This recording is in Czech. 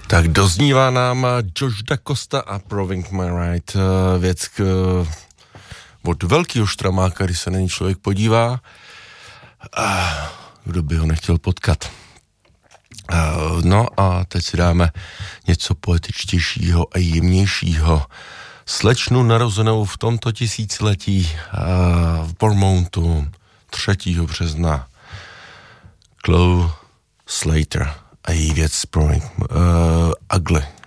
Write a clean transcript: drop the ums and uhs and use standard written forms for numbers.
Tak doznívá nám Josh Da Costa a Proving My Right, věc od velkýho štramáka, když se na ní člověk podívá, kdo by ho nechtěl potkat. No a teď si dáme něco poetičtějšího a jemnějšího. Slečnu narozenou v tomto tisíciletí v Bournemouthu 3. března, Chloe Slater a její věc Ugly.